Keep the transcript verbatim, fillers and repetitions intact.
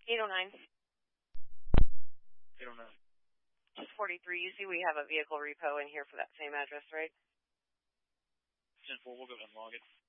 eight oh nine. eight oh nine. Just forty-three. You see we have a vehicle repo in here for that same address, right? ten four, we'll go ahead and log it.